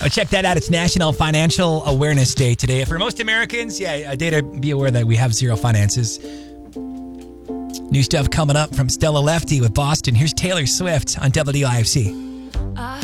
Check that out. It's National Financial Awareness Day today. For most Americans, a day to be aware that we have zero finances. New stuff coming up from Stella Lefty with Boston. Here's Taylor Swift on WIFC. I